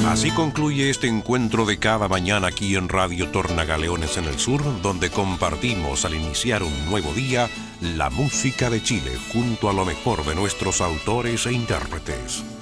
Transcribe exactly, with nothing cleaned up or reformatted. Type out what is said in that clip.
Así concluye este encuentro de cada mañana aquí en Radio Tornagaleones en el Sur, donde compartimos al iniciar un nuevo día la música de Chile junto a lo mejor de nuestros autores e intérpretes.